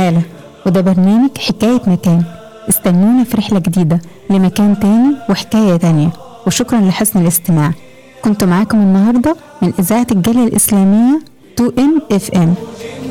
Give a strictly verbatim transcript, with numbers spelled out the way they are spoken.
حالة، وده برنامج حكاية مكان. استنونا في رحلة جديدة لمكان تاني وحكاية تانية، وشكرا لحسن الاستماع. كنت معاكم النهاردة من إذاعة الجالية الإسلامية تو إن إف إم.